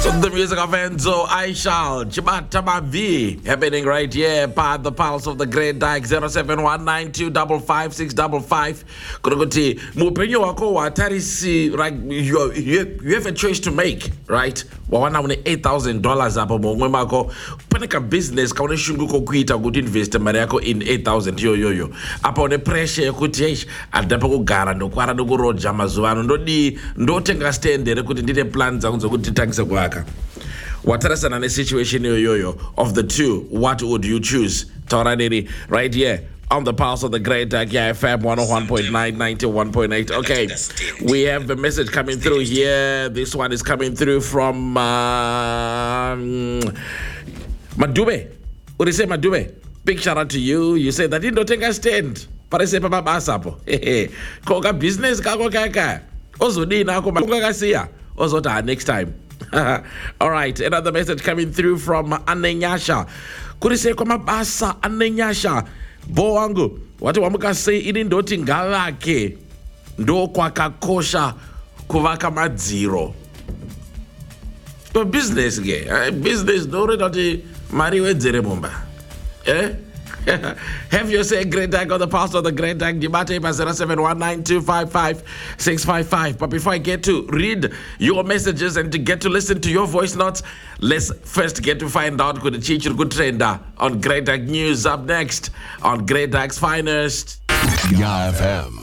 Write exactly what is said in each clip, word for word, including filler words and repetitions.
So the music of Enzo Aishal, Chibata Mavi, happening right here by the pulse of the Great Dyke. Zero seven one nine two five five six five five. Kurogoti, mupenyo wako watarisi, right? You, you, you have a choice to make, right? Wawana wane eight thousand dollars hapo mwema wako. Peneka business, kawane shungu kukuita kuti invest mara yako in eight thousand yo yo yo. Apa one pressure kuti yesh, adapa kugara ndo kwara ndo kuroja mazuano ndo di ndo tenga stende kuti ndite plans zangu kuti tangisa kwaka. Watarasana na situation yo yo yo of the two, what would you choose? Taurani right here on the pulse of the Great Dyke F M one oh one point nine, ninety-one point eight. Okay, we have a message coming through here. This one is coming through from um, Madube. What do you say, Madube? Big shout out to you. You say that you don't take a stand. Parece papa basapo. Koga business kako kaka. Ozo di na ko makoga siya. Ozo ta next time. All right, another message coming through from Anenyasha. Kurise kwa mabasa Anenyasha. Bo wangu, watu wamuka say ini ndoti ngalake. Ndo kwa kakosha kuvaka madziro. But business ge, uh, business dore doti mariwe dzere mumba. Eh? Have you say Great Dyke on the pulse of the Great Dyke debate by zero seven one nine two five five six five five. But before I get to read your messages and to get to listen to your voice notes, let's first get to find out good teacher, good trainer on Great Dyke News. Up next on Great Dyke's Finest. Y F M.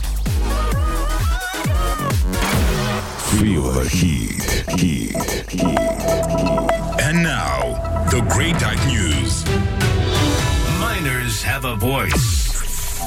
Feel the heat, heat, heat. And now, the Great Dyke News. Miners have a voice.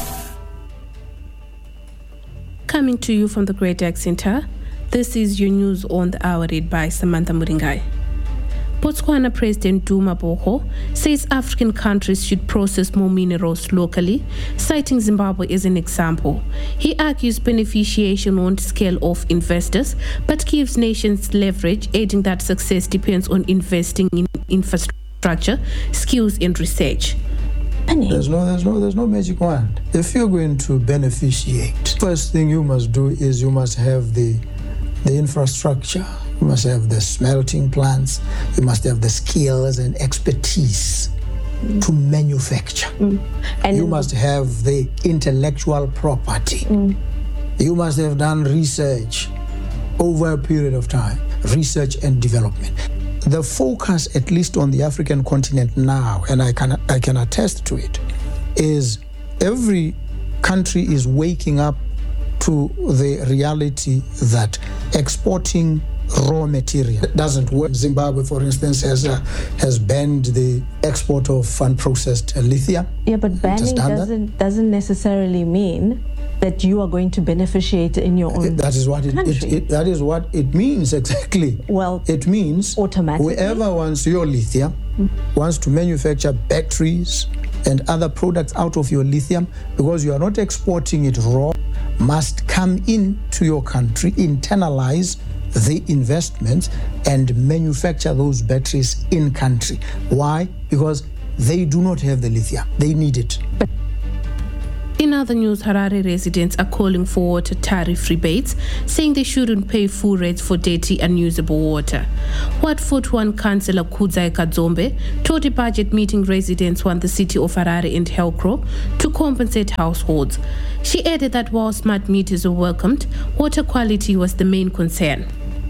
Coming to you from the Great Dyke Center, this is your news on the hour read by Samantha Muringai. Botswana President Duma Boko says African countries should process more minerals locally, citing Zimbabwe as an example. He argues beneficiation won't scale off investors, but gives nations leverage, adding that success depends on investing in infrastructure, skills, and research. There's no, there's no, there's no magic wand. If you're going to beneficiate, first thing you must do is you must have the, the infrastructure. You must have the smelting plants. You must have the skills and expertise mm. to manufacture. Mm. And you must have the intellectual property. Mm. You must have done research over a period of time, research and development. The focus, at least on the African continent now, and I can I can attest to it, is every country is waking up to the reality that exporting raw material doesn't work. Zimbabwe, for instance, has uh, has banned the export of unprocessed uh, lithium. Yeah, but banning doesn't that. doesn't necessarily mean that you are going to beneficiate in your own that is what it, country. It, it that is what it means exactly. Well, it means automatically whoever wants your lithium mm. wants to manufacture batteries and other products out of your lithium, because you are not exporting it raw, must come into your country, internalize the investments and manufacture those batteries in country. Why? Because they do not have the lithium. They need it. But in other news, Harare residents are calling for water tariff rebates, saying they shouldn't pay full rates for dirty, unusable water. Ward forty-one Councillor Kudzai Kadzombe told a budget meeting residents want the city of Harare and Helcro to compensate households. She added that while smart meters were welcomed, water quality was the main concern.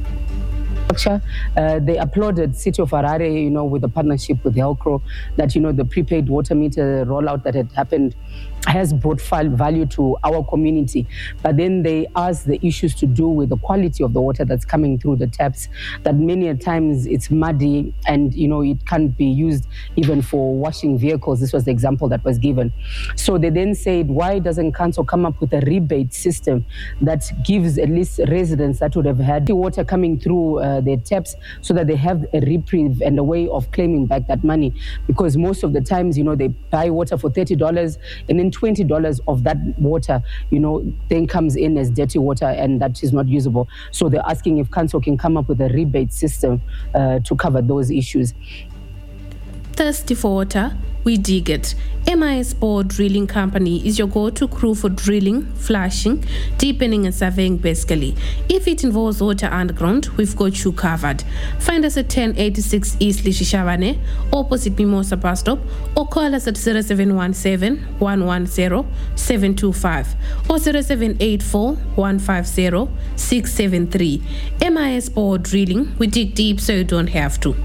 Uh, they applauded City of Harare, you know, with the partnership with Helcro, that, you know, the prepaid water meter rollout that had happened has brought value to our community. But then they asked the issues to do with the quality of the water that's coming through the taps, that many a times it's muddy and, you know, it can't be used even for washing vehicles. This was the example that was given. So they then said, why doesn't council come up with a rebate system that gives at least residents that would have had the water coming through uh, their taps, so that they have a reprieve and a way of claiming back that money? Because most of the times, you know, they buy water for thirty dollars, and then twenty dollars of that water, you know, then comes in as dirty water, and that is not usable. So they're asking if council can come up with a rebate system uh, to cover those issues. Thirsty for water? We dig it. M I S Bore Drilling Company is your go-to crew for drilling, flushing, deepening and surveying basically. If it involves water underground, we've got you covered. Find us at ten eighty-six East Lishishavane, opposite Mimosa bus stop, or call us at zero seven one seven, one one zero, seven two five or zero seven eight four, one five zero, six seven three. M I S Bore Drilling, we dig deep so you don't have to.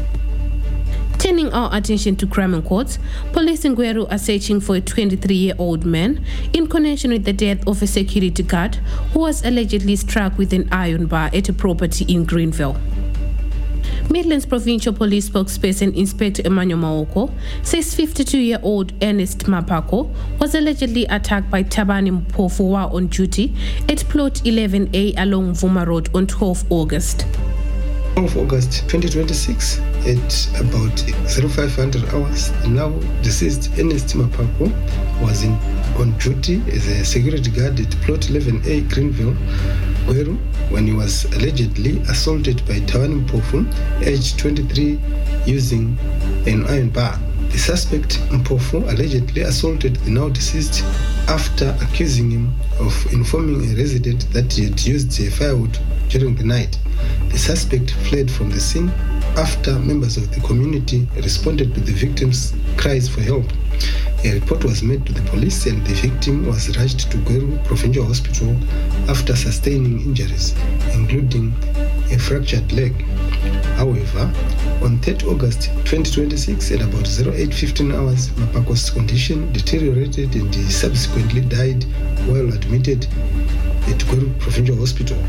Turning our attention to crime courts, police in Gweru are searching for a twenty-three-year-old man in connection with the death of a security guard who was allegedly struck with an iron bar at a property in Greenville. Midlands Provincial Police spokesperson Inspector Emmanuel Maoko says fifty-two-year-old Ernest Mapako was allegedly attacked by Tabani Mpofu on duty at Plot eleven A along Vuma Road on twelfth August. twelfth August twenty twenty-six at about zero five hundred hours. Now deceased Ernest Mapako was in on duty as a security guard at Plot eleven A Greenville, Gweru, when he was allegedly assaulted by Tawan Mpofu, aged twenty-three, using an iron bar. The suspect, Mpofu, allegedly assaulted the now deceased after accusing him of informing a resident that he had used a firewood during the night. The suspect fled from the scene after members of the community responded to the victim's cries for help. A report was made to the police and the victim was rushed to Gweru Provincial Hospital after sustaining injuries, including a fractured leg. However, on third August twenty twenty-six at about zero eight fifteen hours, Mapako's condition deteriorated and he subsequently died while admitted at Gweru Provincial Hospital.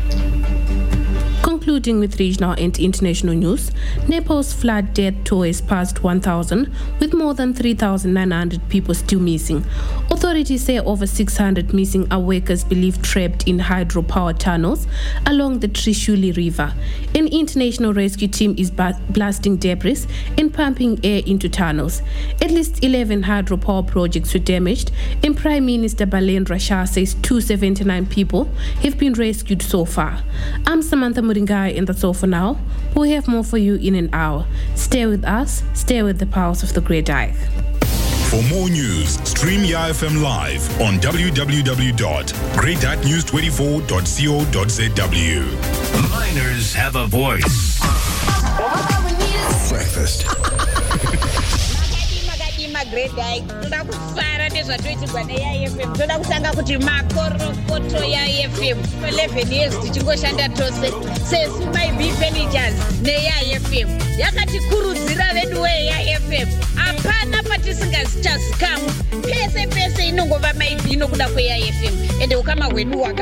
Concluding with regional and international news, Nepal's flood death toll has passed one thousand, with more than three thousand nine hundred people still missing. Authorities say over six hundred missing are workers believed trapped in hydropower tunnels along the Trishuli River. An international rescue team is ba- blasting debris and pumping air into tunnels. At least eleven hydropower projects were damaged, and Prime Minister Balendra Shah says two hundred seventy-nine people have been rescued so far. I'm Samantha Muringai, and that's all for now. We'll have more for you in an hour. Stay with us, stay with the Pulse of the Great Dyke. For more news, stream Y A F M live on w w w dot great dyke news twenty-four dot co dot z w. Miners have a voice. Breakfast. Great Dyke. Toda kusara nezvatoitirwa ne-Y F M. Toda kusanga kuti makorokoto ya-Y F M. eleven years tichingoshanda tose. Sesu my big managers ne-Y F M. Yakatikurudzira vedu we-Y F M. Apana patisingazichazikamwa. Pese pese inongova maibhi nokuda kwe-Y F M. Ende ukama hwedu waka